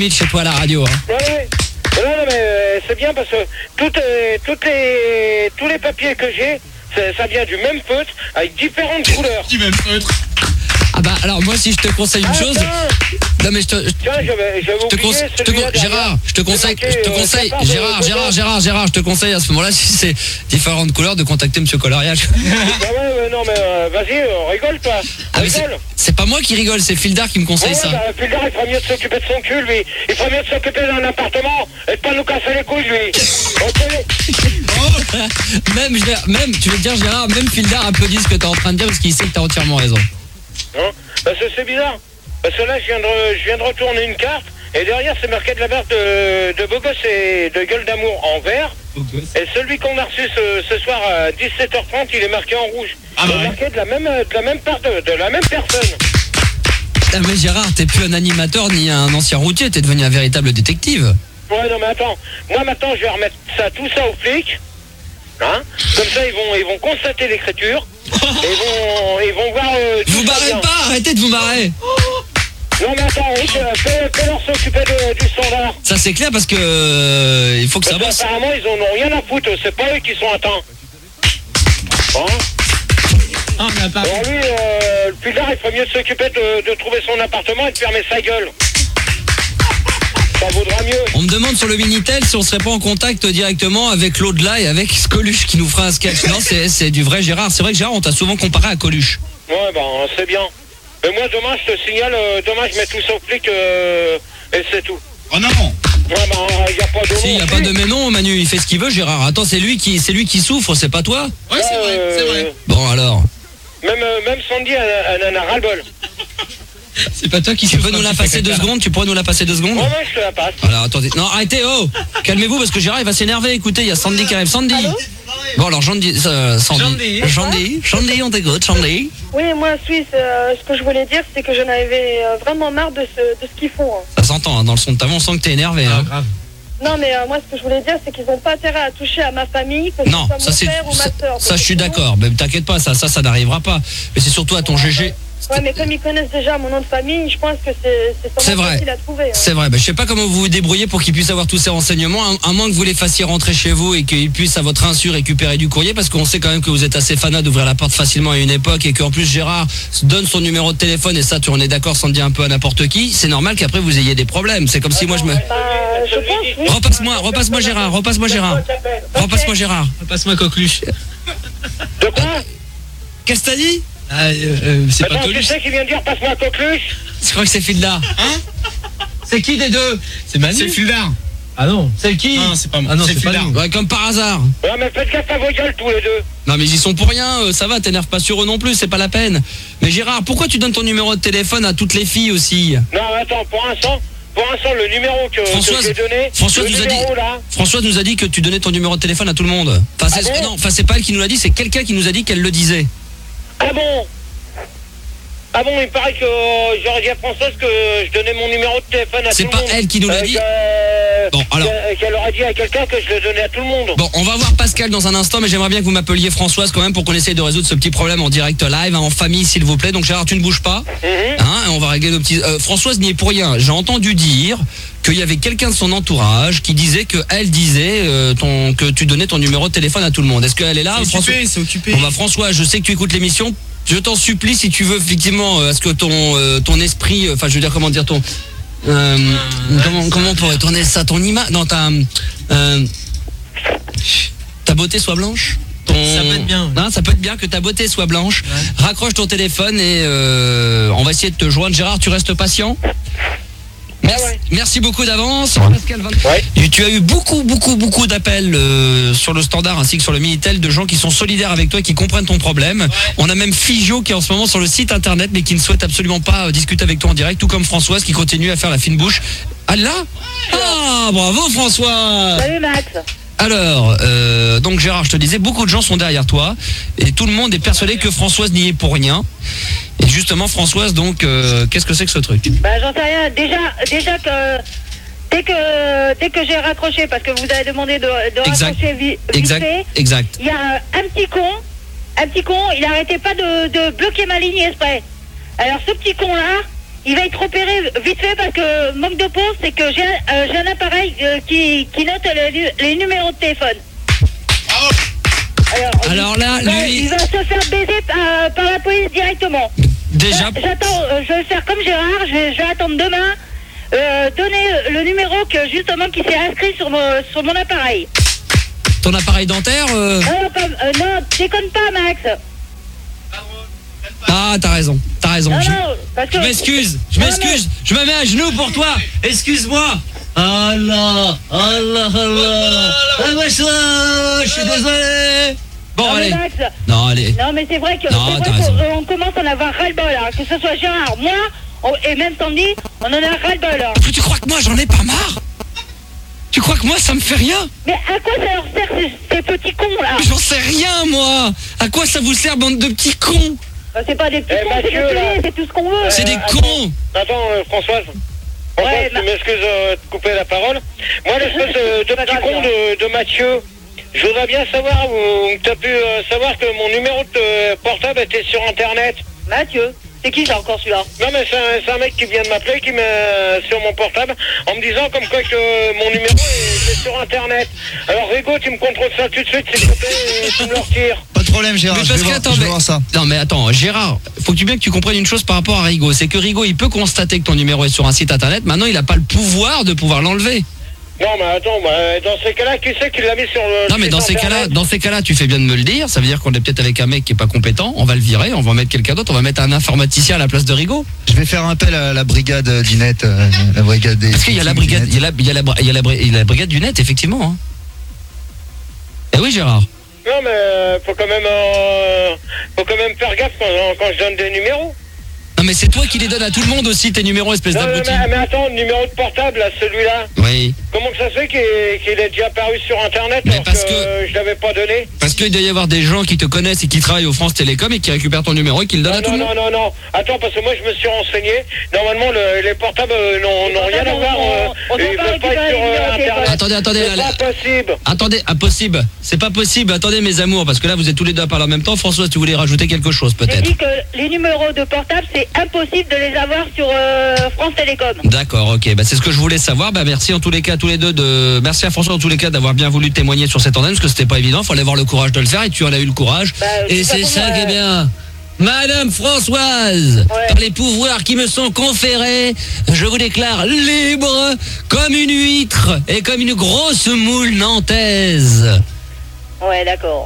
000 chez toi à la radio. Hein. Ouais. Non, mais c'est bien parce que tous les papiers que j'ai, ça vient du même feutre avec différentes couleurs. Du même feutre. Ah bah alors moi si je te conseille une chose. Non mais Tiens, Gérard, je te conseille Gérard, je te conseille à ce moment-là si c'est différentes couleurs de contacter Monsieur Coloriage. ouais, non mais vas-y, rigole toi. C'est pas moi qui rigole, c'est Fildar qui me conseille ça. Fildar il ferait mieux de s'occuper de son cul lui. Il ferait mieux de s'occuper d'un appartement et de pas nous casser les couilles lui. Même, tu veux dire Gérard, même Fildar applaudit ce que t'es en train de dire parce qu'il sait que t'as entièrement raison. Non, parce que c'est bizarre. Parce que là, je viens de retourner une carte et derrière, c'est marqué de la barre de beau gosse et de gueule d'amour en vert. Et celui qu'on a reçu ce soir à 17h30, il est marqué en rouge. Il est marqué de la même part de la même personne. Ah mais Gérard, t'es plus un animateur ni un ancien routier, t'es devenu un véritable détective. Ouais, non mais attends. Moi maintenant, je vais remettre tout ça aux flics. Hein, comme ça, ils vont constater l'écriture. Ils vont voir... vous barrez pas, arrêtez de vous barrer. Non mais attends, fais-leur s'occuper du standard. Ça c'est clair parce que il faut que ça avance. Apparemment ils en ont rien à foutre, c'est pas eux qui sont atteints. Bon. Alors lui, le Pulard, il ferait mieux de s'occuper de trouver son appartement et de fermer sa gueule. Ça vaudra mieux. On me demande sur le Minitel si on serait pas en contact directement avec l'au-delà et avec Coluche qui nous fera un sketch. Non, c'est du vrai Gérard. C'est vrai que Gérard, on t'a souvent comparé à Coluche. Ouais, c'est bien. Mais moi, demain, je te signale, je mets tout ça au flic et c'est tout. Oh non. Ouais, il n'y a pas de Si, il n'y a pas de mais non, Manu, il fait ce qu'il veut, Gérard. Attends, c'est lui qui souffre, c'est pas toi? Ouais, c'est vrai. Bon, alors. Même Sandy, elle en a ras-le-bol. C'est pas toi qui Tu peux nous la passer 2 secondes? Tu pourrais nous la passer 2 secondes? Ouais, je te la passe. Alors, attendez. Non, arrêtez, calmez-vous parce que Gérard, il va s'énerver. Écoutez, il y a Sandy qui arrive. Sandy. Allô? Bon, alors, Sandy, on t'écoute, Sandy. Oui, moi, Suisse, ce que je voulais dire, c'est que j'en avais vraiment marre de ce qu'ils font. Hein. Ça s'entend, hein, dans le son de ta voix, on sent que t'es énervé. Hein. Grave. Non, mais moi, ce que je voulais dire, c'est qu'ils n'ont pas intérêt à toucher à ma famille, que Non, ce soit mon père ou ma soeur. Ça, je suis d'accord. Mais t'inquiète pas, ça n'arrivera pas. Mais c'est surtout à ton GG. Ouais, mais comme ils connaissent déjà mon nom de famille, je pense que c'est vrai. facile à trouver. Hein. C'est vrai. Je sais pas comment vous vous débrouillez pour qu'ils puissent avoir tous ces renseignements, à moins que vous les fassiez rentrer chez vous et qu'ils puissent à votre insu récupérer du courrier, parce qu'on sait quand même que vous êtes assez fanat d'ouvrir la porte facilement à une époque et qu'en plus Gérard donne son numéro de téléphone et ça, on est d'accord sans dire un peu à n'importe qui. C'est normal qu'après vous ayez des problèmes. C'est comme si moi je me... Je pense, oui. Repasse-moi Gérard. Passe-moi Coqueluche. De quoi? Qu'est-ce que t'as dit? C'est pas Attends, tu Coluche. sais qui vient de dire passe-moi Coqueluche? Je crois que c'est Fildar. C'est qui des deux? C'est Manu. C'est Fildar. Ah non. C'est qui? Non, c'est pas moi. Ah non, c'est Fildar. Ouais, comme par hasard. Ouais, mais faites gaffe à vos gueules tous les deux. Non mais ils y sont pour rien, ça va, t'énerve pas sur eux non plus, c'est pas la peine. Mais Gérard, pourquoi tu donnes ton numéro de téléphone à toutes les filles aussi? Non, attends, pour l'instant, le numéro que j'ai donné, Françoise nous a dit que tu donnais ton numéro de téléphone à tout le monde. C'est pas elle qui nous l'a dit, c'est quelqu'un qui nous a dit qu'elle le disait. Ah bon, il paraît que j'aurais dit à Françoise que je donnais mon numéro de téléphone à tout le monde. C'est pas elle qui nous l'a dit. Bon, alors. Qu'elle aurait dit à quelqu'un que je le donnais à tout le monde. Bon, on va voir Pascal dans un instant, mais j'aimerais bien que vous m'appeliez Françoise quand même pour qu'on essaye de résoudre ce petit problème en direct live, en famille s'il vous plaît. Donc Gérard, tu ne bouges pas. On va régler nos petits... Françoise n'y est pour rien. J'ai entendu dire qu'il y avait quelqu'un de son entourage qui disait qu'elle disait que tu donnais ton numéro de téléphone à tout le monde. Est-ce qu'elle est là? C'est occupé. Bon bah François, je sais que tu écoutes l'émission. Je t'en supplie, si tu veux effectivement, à ce que ton esprit, enfin je veux dire comment dire ton, comment on pourrait tourner ça, ton image, non ta beauté soit blanche. Ça peut être bien. Non, ça peut être bien que ta beauté soit blanche. Ouais. Raccroche ton téléphone et on va essayer de te joindre. Gérard, tu restes patient. Merci beaucoup d'avance. Pascal, tu as eu beaucoup d'appels sur le standard ainsi que sur le Minitel de gens qui sont solidaires avec toi et qui comprennent ton problème. On a même Figio qui est en ce moment sur le site internet mais qui ne souhaite absolument pas discuter avec toi en direct, tout comme Françoise qui continue à faire la fine bouche. Ah là? Ah, bravo François. Salut Max. Alors, donc Gérard, je te disais, beaucoup de gens sont derrière toi et tout le monde est persuadé que Françoise n'y est pour rien. Et justement, Françoise, donc, qu'est-ce que c'est que ce truc? J'en sais rien. Déjà que dès que j'ai raccroché, parce que vous avez demandé de raccrocher vite fait, exact. Il y a un petit con, il arrêtait pas de bloquer ma ligne exprès. Alors ce petit con là, il va être opéré vite fait parce que manque de peau, c'est que j'ai un appareil qui note les numéros de téléphone. Alors là, il va se faire baiser par la police directement. Déjà. J'attends, je vais faire comme Gérard, je vais attendre demain, donner le numéro qui s'est inscrit sur mon appareil. Ton appareil dentaire Non, déconne pas, Max. Ah, t'as raison. Non, parce que... Je m'excuse, je me mets à genoux pour toi. Excuse-moi. Allah. Je suis désolé. Bon, non, allez. Max, non, allez. Non, mais c'est vrai qu'on commence à en avoir ras-le-bol, hein. Que ce soit Gérard, moi, et même Sandy, on en a ras-le-bol. Hein. Tu crois que moi, j'en ai pas marre? Tu crois que moi, ça me fait rien? Mais à quoi ça leur sert ces petits cons, là? J'en sais rien, moi. À quoi ça vous sert, bande de petits cons? C'est pas des petits cons, c'est tout ce qu'on veut. C'est des cons. Attends, Françoise. Ouais, tu m'excuses de te couper la parole. Moi, l'espèce de petit con de Mathieu, je voudrais bien savoir où tu as pu savoir que mon numéro de portable était sur Internet. Mathieu? C'est qui ça encore celui-là? Non, mais c'est un mec qui vient de m'appeler, qui met sur mon portable, en me disant comme quoi que mon numéro est sur Internet. Alors Rigo, tu me contrôles ça tout de suite, s'il te plaît, et tu me le retires. Pas de problème, Gérard, mais je vais voir ça. Non mais attends, Gérard, faut que tu comprennes une chose par rapport à Rigo. C'est que Rigo, il peut constater que ton numéro est sur un site internet. Maintenant, il n'a pas le pouvoir de pouvoir l'enlever. Non, mais attends, dans ces cas-là, qui c'est qui l'a mis sur le... Non, mais dans ces cas-là, tu fais bien de me le dire. Ça veut dire qu'on est peut-être avec un mec qui est pas compétent. On va le virer, on va mettre quelqu'un d'autre. On va mettre un informaticien à la place de Rigo. Je vais faire un appel à la brigade du net, la brigade des... Parce qu'il y a la brigade, il y a la brigade du net, effectivement. Hein. Eh oui, Gérard. Non, mais faut quand même faire gaffe quand je donne des numéros. Non, mais c'est toi qui les donnes à tout le monde aussi, tes numéros, espèce d'abruti. Mais attends, le numéro de portable, là, celui-là. Oui. Comment que ça se fait qu'il est déjà apparu sur Internet mais alors parce que je l'avais pas donné? Parce qu'il doit y avoir des gens qui te connaissent et qui travaillent au France Télécom et qui récupèrent ton numéro et qui le donnent à tout le monde. Non. Attends, parce que moi, je me suis renseigné. Normalement, les portables n'ont rien à voir. Ils ne peuvent pas être sur Internet. Attendez. C'est pas possible. Attendez, impossible. C'est pas possible. Attendez, mes amours, parce que là, vous êtes tous les deux à parler en même temps. François, tu voulais rajouter quelque chose, J'ai peut-être? dit que les numéros de portable, c'est impossible de les avoir sur France Télécom. D'accord, ok. Bah, c'est ce que je voulais savoir. Bah, merci en tous les cas, tous les deux merci à François en tous les cas d'avoir bien voulu témoigner sur cette antenne, parce que c'était pas évident. Fallait avoir le courage de le faire et tu en as eu le courage. Et c'est ça qui est bien. Madame Françoise, par les pouvoirs qui me sont conférés, je vous déclare libre comme une huître et comme une grosse moule nantaise. Ouais, d'accord.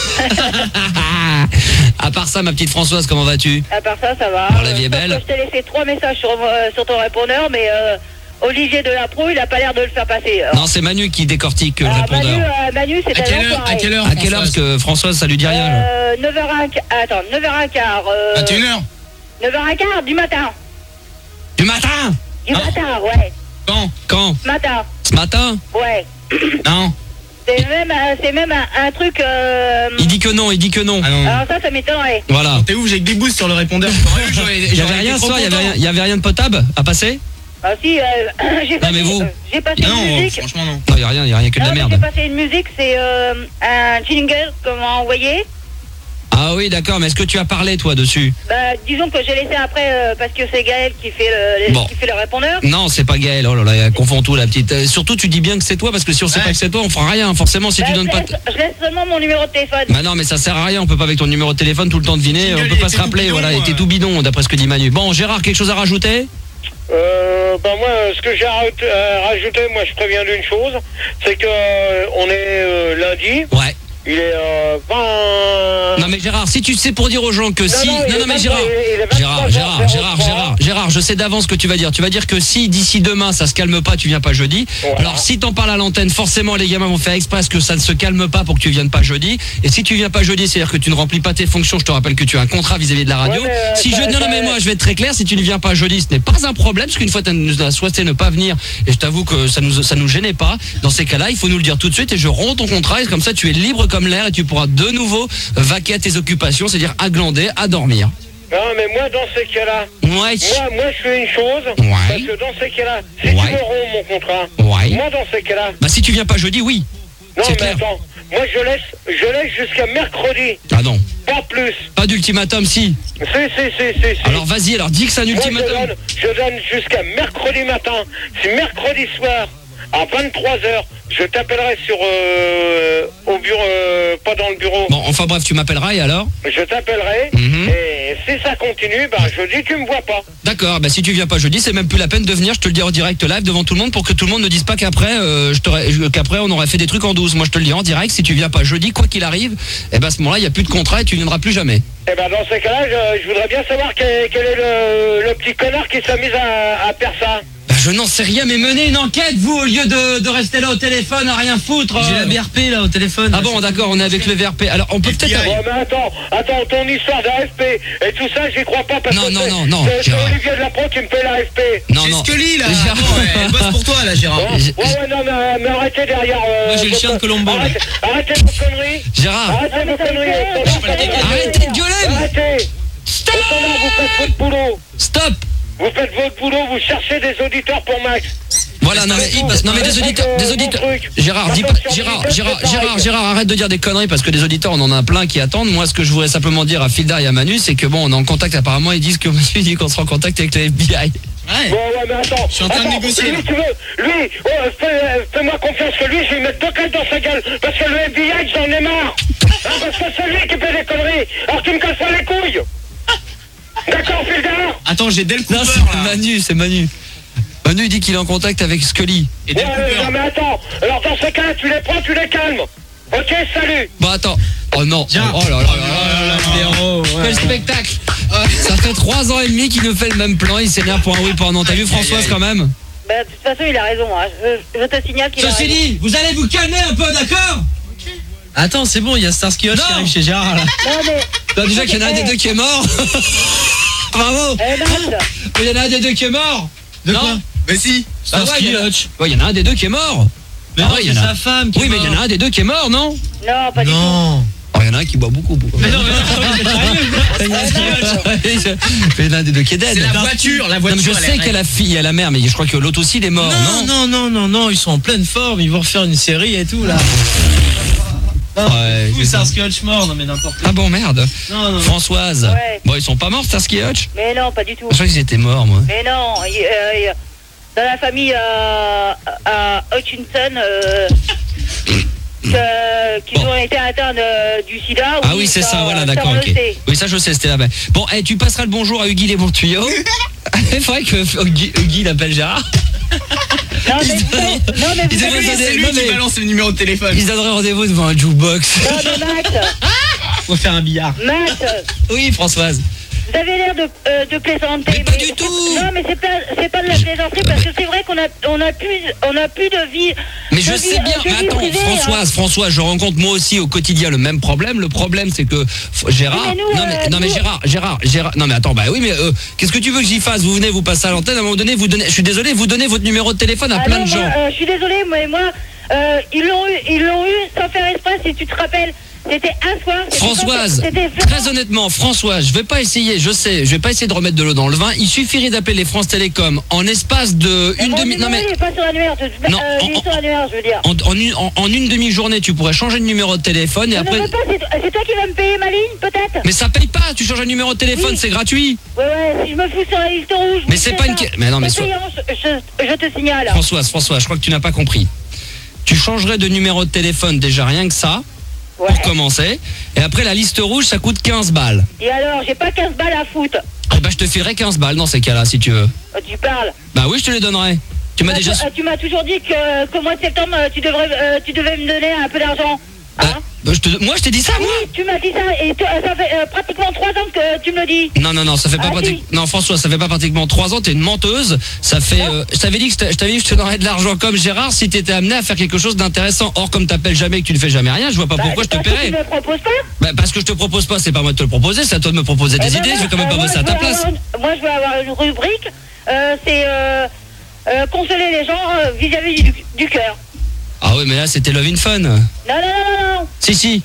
À part ça, ma petite Françoise, comment vas-tu? À part ça, ça va. Bon, la vie est belle. Je t'ai laissé 3 messages sur ton répondeur, mais Olivier Delapro, il a pas l'air de le faire passer. Non, c'est Manu qui décortique le répondeur. Manu, c'est à quelle heure? À quelle heure? Parce que Françoise, ça lui dit rien. 9h15. Attends, 9h15. 21h. 9h15 du matin. Du matin? Du matin, ouais. Quand? Ce matin. Ce matin? Ouais. Non. C'est même un truc... Il dit que non. Ah non. Alors ça m'étonnerait. Voilà. T'es où? J'ai que des boosts sur le répondeur. Il y avait rien, ça? Il y avait rien de potable à passer? Ah si, j'ai passé, une musique. Franchement non. Non, il y a rien que de la merde. J'ai passé une musique, c'est un jingle qu'on m'a envoyé. Ah oui, d'accord, mais est-ce que tu as parlé, toi, dessus? Disons que j'ai laissé après, parce que c'est Gaël qui fait le répondeur. Non, c'est pas Gaël, oh là là, elle confond tout, la petite. Surtout, tu dis bien que c'est toi, parce que si on sait pas que c'est toi, on fera rien, forcément, si tu donnes pas... Je laisse seulement mon numéro de téléphone. Bah non, mais ça sert à rien, on peut pas avec ton numéro de téléphone tout le temps deviner, on peut pas se rappeler, voilà, il était tout bidon, d'après ce que dit Manu. Bon, Gérard, quelque chose à rajouter? Moi, ce que j'ai rajouté, moi, je préviens d'une chose, c'est que on est lundi. Ouais. Il est 20... Non mais Gérard, si tu sais pour dire aux gens que si... Non mais Gérard, je sais d'avance ce que tu vas dire. Tu vas dire que si d'ici demain ça se calme pas, tu viens pas jeudi. Voilà. Alors si t'en parles à l'antenne, forcément les gamins vont faire exprès que ça ne se calme pas pour que tu viennes pas jeudi. Et si tu viens pas jeudi, c'est-à-dire que tu ne remplis pas tes fonctions. Je te rappelle que tu as un contrat vis-à-vis de la radio. Non mais moi je vais être très clair, si tu ne viens pas jeudi, ce n'est pas un problème, parce qu'une fois tu as souhaité ne pas venir, et je t'avoue que ça nous gênait pas. Dans ces cas-là, il faut nous le dire tout de suite, et je romps ton contrat, et comme ça tu es libre comme l'air et tu pourras de nouveau vaquer à tes occupations, c'est-à-dire à glander, à dormir. Non mais moi dans ces cas-là, moi je fais une chose, parce que dans ces cas-là, si tu me romps mon contrat, moi dans ces cas-là... Bah si tu viens pas jeudi, oui. Non mais clair. attends, moi je laisse jusqu'à mercredi. Ah non. Pas plus. Pas d'ultimatum, si. Si. Alors vas-y, alors dis que c'est un ultimatum. Moi, je donne jusqu'à mercredi matin. Si mercredi soir, à 23h, je t'appellerai au bureau, pas dans le bureau. Bon, enfin bref, tu m'appelleras et alors ? Je t'appellerai, et si ça continue, jeudi, tu me vois pas. D'accord, si tu viens pas jeudi, c'est même plus la peine de venir, je te le dis en direct live devant tout le monde pour que tout le monde ne dise pas qu'après qu'après on aurait fait des trucs en douce. Moi je te le dis en direct, si tu viens pas jeudi, quoi qu'il arrive, à ce moment-là, il n'y a plus de contrat et tu viendras plus jamais. Dans ces cas-là, je voudrais bien savoir quel est le petit connard qui s'amuse à faire ça. Je n'en sais rien, mais menez une enquête, vous, au lieu de rester là au téléphone à rien foutre. J'ai la VRP là au téléphone. Ah bon, d'accord, on est avec le VRP. Alors, on peut peut-être... Ouais, mais attends, ton histoire d'AFP et tout ça, j'y crois pas parce que c'est Olivier Delapro qui me fait l'AFP. C'est Scully là. Elle bosse pour toi là, Gérard. Ouais, non, mais arrêtez derrière. Moi j'ai le chien de Colombo. Arrêtez vos conneries. Gérard. Arrêtez vos conneries. Arrêtez de gueuler. Arrêtez. Stop. Vous faites votre boulot. Stop. Vous faites votre boulot, vous cherchez des auditeurs pour Max. Voilà, non mais des auditeurs. Gérard, Gérard, arrête de dire des conneries parce que des auditeurs, on en a plein qui attendent. Moi, ce que je voudrais simplement dire à Filda et à Manu, c'est que on est en contact apparemment. Ils disent que Manu dit qu'on sera en contact avec le FBI. Ouais. Bon, mais attends. Je suis en train de négocier. Lui, fais-moi confiance que lui, je vais mettre 2 claques dans sa gueule. Parce que le FBI, j'en ai marre. Parce que c'est lui qui fait des conneries. Alors tu me casses pas les couilles. D'accord, Filda. Attends, j'ai Del Cooper. Non, c'est Manu. Manu, il dit qu'il est en contact avec Scully. Et Del Cooper. Non, mais attends. Alors dans ce cas, tu les prends, tu les calmes. Ok, salut. Bon, attends. Oh non. Tiens. Oh là là. Quel spectacle. Ça fait 3 ans et demi qu'il nous fait le même plan. Il s'énerve pour un oui, pour un non. T'as vu Françoise quand même? De toute façon, il a raison. Je te signale qu'il a raison. Ceci dit, vous allez vous calmer un peu, d'accord? Attends, c'est bon, il y a Starsky Hutch qui arrive chez Gérard là. Non, mais... Bah, déjà qu'il y en a un des deux qui est mort. Bravo. Il y en a un des deux qui est mort. De quoi? Mais si, Starsky Hutch. Il y en a un des deux qui est mort. Mais non, c'est sa femme qui est morte. Oui, mais il y en a un des deux qui est mort, non? Non, pas du tout. Oh, il y en a un qui boit beaucoup. Mais non, il y en a un des deux qui est dead. C'est la voiture. Non, mais je sais qu'elle a la fille, elle a la mère, mais je crois que l'autre aussi il est mort, non, ils sont en pleine forme, ils vont refaire une série et tout là. Ouais, c'est Starsky Hutch mort, non mais n'importe quoi. Ah bon, merde. Non. Françoise. Ouais. Bon, ils sont pas morts, Starsky Hutch? Mais non, pas du tout. Je crois qu'ils étaient morts, moi. Mais non, dans la famille Hutchinson, qui ont été atteints du sida. Ah oui, c'est ça, voilà, d'accord, ok. Oui, ça je sais, c'était là-bas. Bon, tu passeras le bonjour à Huggy les bons tuyaux. Il faudrait que Huggy l'appelle Gérard. Non, mais c'est lui qui balance le numéro de téléphone. Ils donneraient rendez-vous devant un jukebox. Non, Max. On va faire un billard. Max. Oui, Françoise. Vous avez l'air de plaisanter. Mais pas du tout. Non, mais c'est pas de la plaisanterie parce que c'est vrai qu'on a plus de vie. Mais je sais bien. Mais attends, Françoise, je rencontre moi aussi au quotidien le même problème. Le problème, c'est que Gérard. Gérard. Non mais attends, qu'est-ce que tu veux que j'y fasse? Vous venez, vous passez à l'antenne. À un moment donné, je suis désolé, vous donnez votre numéro de téléphone à plein de gens. Je suis désolé, mais moi, ils l'ont eu sans faire exprès. Si tu te rappelles. C'était un soir. Françoise, très honnêtement, Françoise, je vais pas essayer de remettre de l'eau dans le vin. Il suffirait d'appeler les France Télécom en espace de une demi. Non mais il est pas sur l'annuaire. Non, sur l'annuaire, je veux dire. En une demi-journée, tu pourrais changer de numéro de téléphone et après. C'est toi qui vas me payer ma ligne, peut-être. Mais ça paye pas. Tu changes un numéro de téléphone, c'est gratuit. Ouais. Si je me fous sur la liste rouge. Mais c'est pas une. Mais non, mais je te signale. Françoise, je crois que tu n'as pas compris. Tu changerais de numéro de téléphone déjà rien que ça. Ouais. Pour commencer. Et après, la liste rouge, ça coûte 15 balles. Et alors, j'ai pas 15 balles à foutre. Eh ben, je te filerai 15 balles dans ces cas-là, si tu veux. Tu parles. Bah oui, je te les donnerai. Tu m'as déjà... Tu m'as toujours dit qu'au mois de septembre, tu devais me donner un peu d'argent. Hein? Moi, je t'ai dit ça, moi. Oui, tu m'as dit ça. Et ça fait pratiquement 3 ans que tu me le dis. Non, ça fait pas pratiquement... Non, François, ça fait pas pratiquement 3 ans. T'es une menteuse. Ça fait... je t'avais dit que je te donnerais de l'argent comme Gérard si t'étais amené à faire quelque chose d'intéressant. Or, comme t'appelles jamais et que tu ne fais jamais rien, je vois pas pourquoi je te paierais. Tu me proposes pas? Parce que je te propose pas, c'est pas moi de te le proposer, c'est à toi de me proposer des idées. Je vais quand même pas bosser à ta place. Moi, je veux avoir une rubrique. C'est consoler les gens vis-à-vis du cœur. Ah oui, mais là, c'était Love in Fun. Non. Si.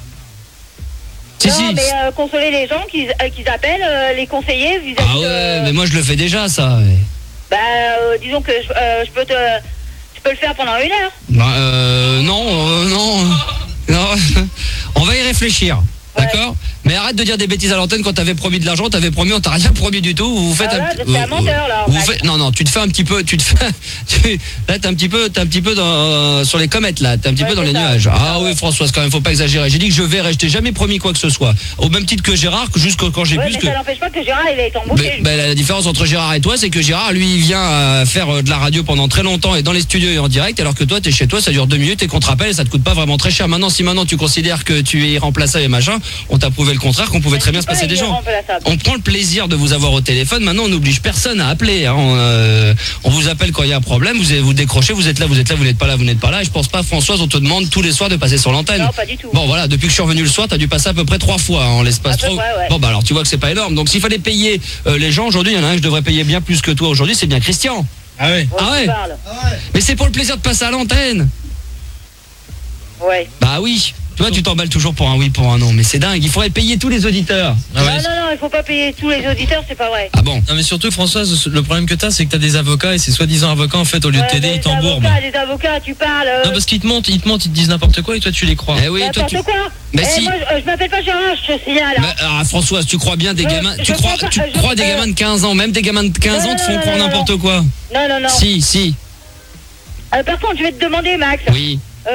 Non, mais consoler les gens qu'ils appellent, les conseiller vis-à-vis Ah ouais, mais moi je le fais déjà, ça. Disons que je peux le faire pendant 1 heure. Non. on va y réfléchir. D'accord, mais arrête de dire des bêtises à l'antenne. Quand t'avais promis de l'argent, t'avais promis, on t'a rien promis du tout. Vous faites c'est un menteur là. Non, tu te fais un petit peu, là t'es un petit peu sur les comètes là, t'es un petit peu dans les nuages. Ah oui, Françoise, quand même, faut pas exagérer. J'ai dit que je verrais, je t'ai jamais promis quoi que ce soit. Au même titre que Gérard, que juste quand j'ai plus mais que. Ça n'empêche pas que Gérard il est embauché. La différence entre Gérard et toi, c'est que Gérard, lui, il vient faire de la radio pendant très longtemps et dans les studios et en direct, alors que toi, t'es chez toi, ça dure 2 minutes et qu'on te rappelle et ça te coûte pas vraiment très cher. Maintenant, si tu considères que tu es irremplaçable et machin, on t'a prouvé le contraire, qu'on pouvait très bien se passer des gens. On prend le plaisir de vous avoir au téléphone. Maintenant, on n'oblige personne à appeler. Hein. On vous appelle quand il y a un problème. Vous décrochez, vous êtes là, vous n'êtes pas là, vous n'êtes pas là. Et je pense pas, Françoise, on te demande tous les soirs de passer sur l'antenne. Non, pas du tout. Bon, voilà, depuis que je suis revenu le soir, t'as dû passer à peu près 3 fois en l'espace. Bon, bah alors tu vois que c'est pas énorme. Donc s'il fallait payer les gens aujourd'hui, il y en a un que je devrais payer bien plus que toi aujourd'hui, c'est bien Christian. Ah ouais. Mais c'est pour le plaisir de passer à l'antenne. Ouais. Bah oui. Toi, tu t'emballes toujours pour un oui, pour un non, mais c'est dingue. Il faudrait payer tous les auditeurs. Non, il faut pas payer tous les auditeurs, c'est pas vrai. Ah bon? Non, mais surtout, Françoise, le problème que t'as, c'est que t'as des avocats et ces soi-disant avocats, en fait, au lieu de t'aider, ils t'embourbent. Des avocats, tu parles. Non, parce qu'ils te mentent, ils te disent n'importe quoi et toi, tu les crois. Eh oui, toi, n'importe quoi. Mais si. Moi, je m'appelle pas Gérard, je te signale. Françoise, tu crois bien des gamins. Tu crois des gamins de 15 ans, même des gamins de 15 ans te font croire n'importe quoi. Non. Si. Par contre, je vais te demander, Max. Oui.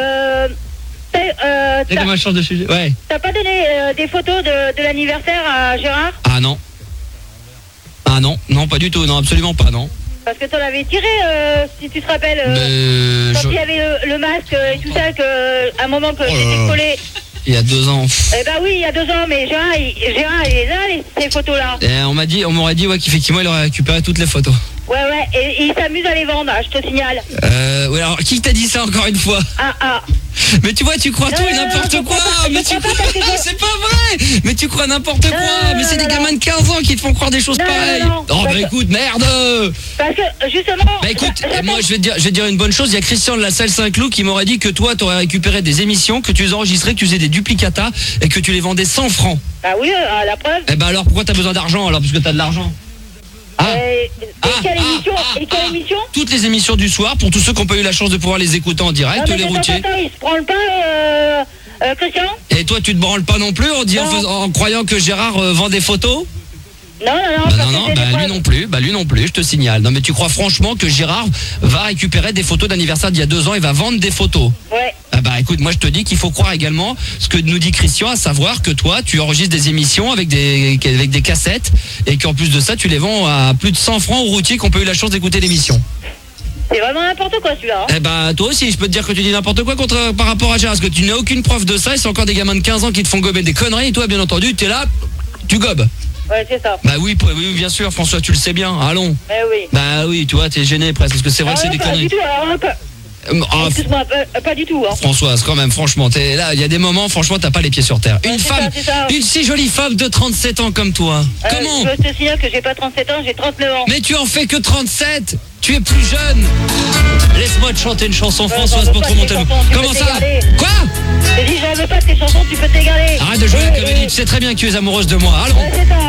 T'as ma chance de sujet. Ouais. T'as pas donné des photos de l'anniversaire à Gérard? Ah non, pas du tout, non, absolument pas, non. Parce que t'en avais tiré, si tu te rappelles, quand il y avait le masque et tout ça, à un moment que j'étais collé. Il y a 2 ans. Eh ben oui, il y a 2 ans, mais Gérard il est là, ces photos-là. On m'aurait dit qu'effectivement il aurait récupéré toutes les photos. Ouais, et il s'amuse à les vendre, je te signale. Ouais, alors qui t'a dit ça encore une fois? Mais tu vois, tu crois tout et n'importe quoi. Mais tu crois, c'est pas vrai. Mais tu crois n'importe quoi. Mais c'est des gamins de 15 ans qui te font croire des choses pareilles. Oh bah écoute, merde. Parce que justement. Bah écoute, moi je vais te dire une bonne chose. Il y a Christian de la salle Saint-Cloud qui m'aurait dit que toi t'aurais récupéré des émissions, que tu les enregistrais, que tu faisais des duplicata et que tu les vendais 100 francs. Ah oui, la preuve. Eh bah alors pourquoi t'as besoin d'argent alors, puisque t'as de l'argent? Quelle émission? Toutes les émissions du soir, pour tous ceux qui n'ont pas eu la chance de pouvoir les écouter en direct, les routiers. Il se branle pas, Christian? Et toi, tu te branles pas non plus en croyant que Gérard vend des photos? Non, lui non plus, je te signale. Non mais tu crois franchement que Gérard va récupérer des photos d'anniversaire d'il y a 2 ans et va vendre des photos? Ouais. Ah bah écoute, moi je te dis qu'il faut croire également ce que nous dit Christian, à savoir que toi tu enregistres des émissions avec des cassettes et qu'en plus de ça tu les vends à plus de 100 francs aux routiers qui ont pas eu la chance d'écouter l'émission. C'est vraiment n'importe quoi celui-là. Eh bah toi aussi, je peux te dire que tu dis n'importe quoi par rapport à Gérard, parce que tu n'as aucune preuve de ça et c'est encore des gamins de 15 ans qui te font gober des conneries et toi bien entendu t'es là, tu gobes. Ouais, c'est ça. Bah oui, bien sûr, François, tu le sais bien. Allons. Oui. Bah oui, tu vois, t'es gêné presque, parce que c'est vrai que c'est des conneries. Excuse-moi, pas du tout. Hein. Françoise, quand même, franchement, t'es là, il y a des moments, franchement, t'as pas les pieds sur terre. Une femme, une si jolie femme de 37 ans comme toi. Comment? Je te signale que j'ai pas 37 ans, j'ai 39 ans. Mais tu en fais que 37. Tu es plus jeune. Laisse-moi te chanter une chanson, Françoise, pour te remonter le... Comment ça? Quoi? J'ai dit, j'en veux pas de tes chansons, tu peux t'égaler. Arrête de jouer à la comédie, tu sais très bien que tu es amoureuse de moi. Allons.